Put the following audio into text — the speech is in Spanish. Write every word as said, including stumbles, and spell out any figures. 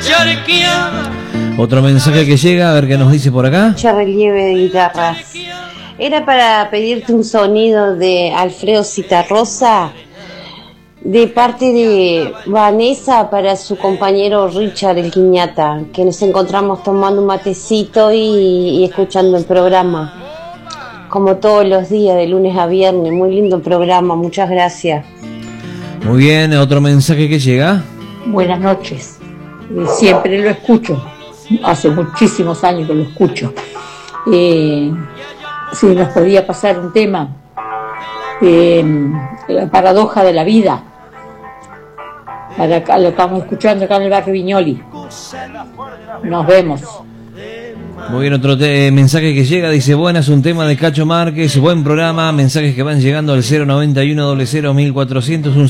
Otro mensaje que llega, a ver qué nos dice por acá. Mucha relieve de guitarras. Era para pedirte un sonido de Alfredo Citarrosa de parte de Vanessa para su compañero Richard el Quiñata, que nos encontramos tomando un matecito y, y escuchando el programa, como todos los días, de lunes a viernes. Muy lindo programa, muchas gracias. Muy bien, otro mensaje que llega. Buenas noches, siempre lo escucho, hace muchísimos años que lo escucho. Eh, si nos podía pasar un tema, eh, la paradoja de la vida, para acá, lo estamos escuchando acá en el barrio Viñoli. Nos vemos. Muy bien, otro te- mensaje que llega, dice: buenas, un tema de Cacho Márquez, buen programa, mensajes que van llegando al cero noventa y uno cero cero mil cuatrocientos, un